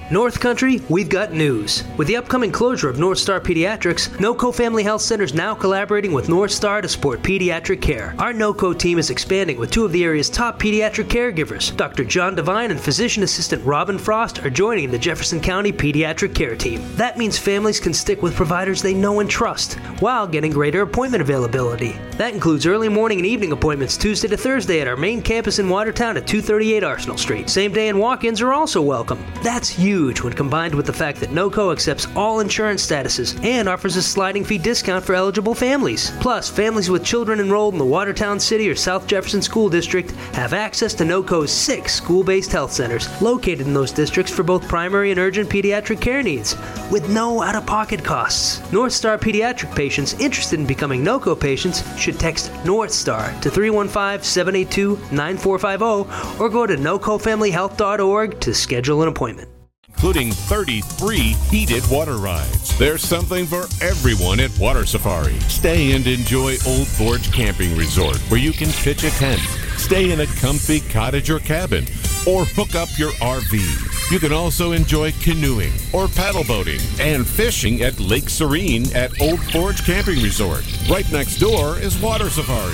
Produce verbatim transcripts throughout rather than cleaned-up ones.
North Country, we've got news. With the upcoming closure of North Star Pediatrics, NoCo Family Health Center is now collaborating with North Star to support pediatric care. Our NoCo team is expanding with two of the area's top pediatric caregivers. Doctor John Devine and physician assistant Robin Frost are joining the Jefferson County Pediatric Care Team. That means families can stick with providers they know and trust, while getting greater appointment availability. That includes early morning and evening appointments Tuesday to Thursday at our main campus in Watertown at two thirty-eight Arsenal Street. Same day and walk-ins are also welcome. That's huge when combined with the fact that NoCo accepts all insurance statuses and offers a sliding fee discount for eligible families. Plus, families with children enrolled in the Watertown City or South Jefferson School District have access to NoCo's six school-based health centers located in those districts for both primary and urgent pediatric care needs, with no out-of-pocket costs. North Star Pediatric patients interested in becoming NoCo patients should text North Star to three one five, seven eight two, nine four five zero or go to noco family health dot org to schedule an appointment. Including thirty-three heated water rides. There's something for everyone at Water Safari. Stay and enjoy Old Forge Camping Resort, where you can pitch a tent, stay in a comfy cottage or cabin, or hook up your R V. You can also enjoy canoeing or paddle boating and fishing at Lake Serene at Old Forge Camping Resort. Right next door is Water Safari.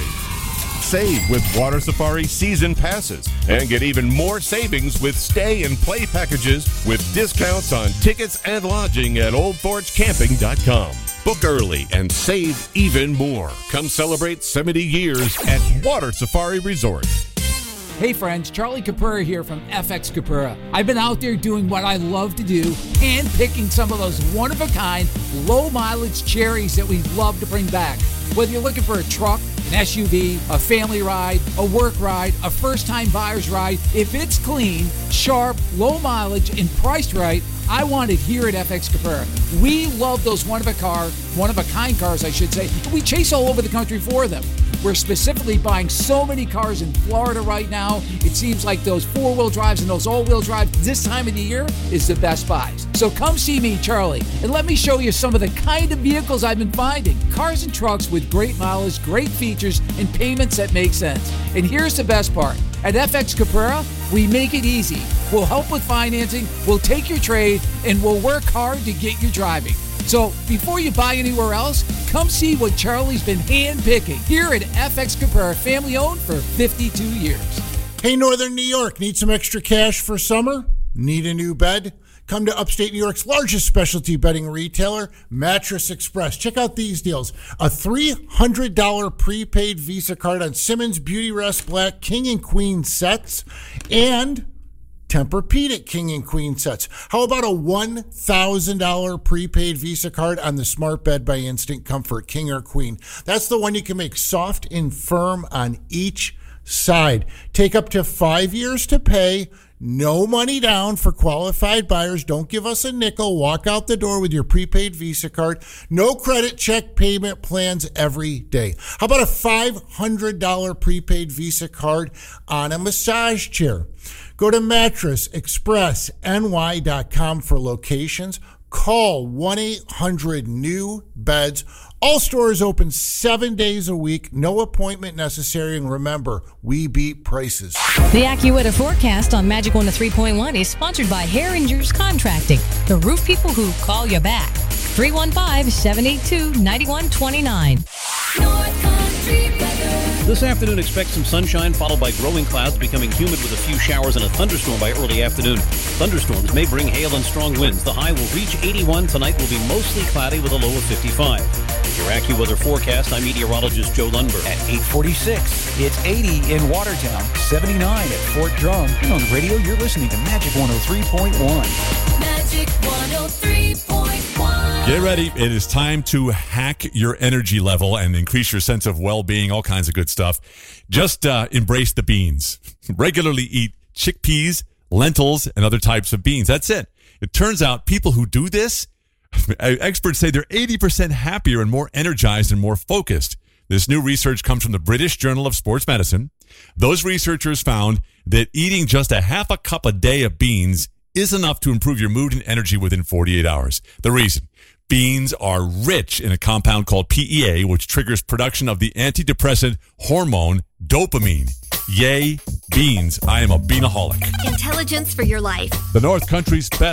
Save with Water Safari season passes and get even more savings with stay and play packages with discounts on tickets and lodging at old forge camping dot com. Book early and save even more. Come celebrate seventy years at Water Safari Resort. Hey friends, Charlie Capura here from F X Capura. I've been out there doing what I love to do, hand picking some of those one-of-a-kind, low-mileage cherries that we love to bring back. Whether you're looking for a truck, an S U V, a family ride, a work ride, a first-time buyer's ride, if it's clean, sharp, low mileage, and priced right, I want it here at F X Capura. We love those one-of-a-car, one-of-a-kind cars, I should say, and we chase all over the country for them. We're specifically buying so many cars in Florida right now. It seems like those four-wheel drives and those all-wheel drives this time of the year is the best buys. So come see me, Charlie, and let me show you some of the kind of vehicles I've been finding. Cars and trucks with great mileage, great features, and payments that make sense. And here's the best part. At F X Capura, we make it easy. We'll help with financing, we'll take your trade, and we'll work hard to get you driving. So before you buy anywhere else, come see what Charlie's been hand-picking here at F X Capura, family-owned for fifty-two years. Hey, Northern New York, need some extra cash for summer? Need a new bed? Come to upstate New York's largest specialty bedding retailer, Mattress Express. Check out these deals. A three hundred dollars prepaid Visa card on Simmons Beautyrest Black King and Queen sets and Tempur-Pedic King and Queen sets. How about a one thousand dollars prepaid Visa card on the Smart Bed by Instant Comfort King or Queen? That's the one you can make soft and firm on each side. Take up to five years to pay. No money down for qualified buyers. Don't give us a nickel. Walk out the door with your prepaid Visa card. No credit check payment plans every day. How about a five hundred dollars prepaid Visa card on a massage chair? Go to mattress express n y dot com for locations. Call one eight hundred new beds. All stores open seven days a week. No appointment necessary. And remember, we beat prices. The AccuWeather forecast on Magic one oh three point one is sponsored by Herringer's Contracting, the roof people who call you back. three one five, seven eight two, nine one two nine. North Country weather. This afternoon, expect some sunshine followed by growing clouds becoming humid with a few showers and a thunderstorm by early afternoon. Thunderstorms may bring hail and strong winds. The high will reach eighty-one. Tonight will be mostly cloudy with a low of fifty-five. Your AccuWeather forecast, I'm meteorologist Joe Lundberg. At eight forty-six, it's eighty in Watertown, seventy-nine at Fort Drum. And on the radio, you're listening to Magic one oh three point one. Magic one oh three point one. Get ready. It is time to hack your energy level and increase your sense of well-being, all kinds of good stuff. Just uh, embrace the beans. Regularly eat chickpeas, lentils, and other types of beans. That's it. It turns out people who do this, experts say they're eighty percent happier and more energized and more focused. This new research comes from the British Journal of Sports Medicine. Those researchers found that eating just a half a cup a day of beans is enough to improve your mood and energy within forty-eight hours. The reason? Beans are rich in a compound called P E A, which triggers production of the antidepressant hormone dopamine. Yay, beans. I am a beanaholic. Intelligence for your life. The North Country's best